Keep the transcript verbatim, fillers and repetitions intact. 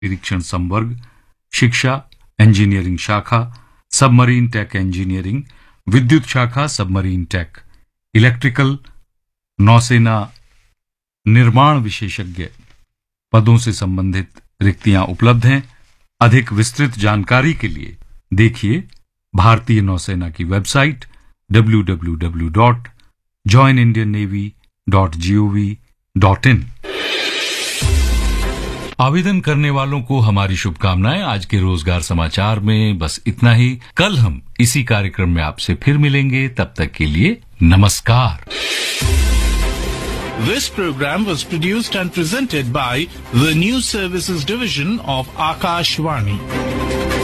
निरीक्षण संवर्ग, शिक्षा, इंजीनियरिंग शाखा, सबमरीन टेक इंजीनियरिंग, विद्युत शाखा, सबमरीन टेक, इलेक्ट्रिकल, नौसेना निर्माण विशेषज्ञ पदों से संबंधित रिक्तियां उपलब्ध हैं। अधिक विस्तृत जानकारी के लिए देखिए भारतीय नौसेना की website W W W dot join Indian navy dot G O V dot in. आवेदन करने वालों को हमारी शुभकामनाएं। आज के रोजगार समाचार में बस इतना ही। कल हम इसी कार्यक्रम में आपसे फिर मिलेंगे। तब तक के लिए नमस्कार। This program was produced and presented by the News Services Division of Akashvani.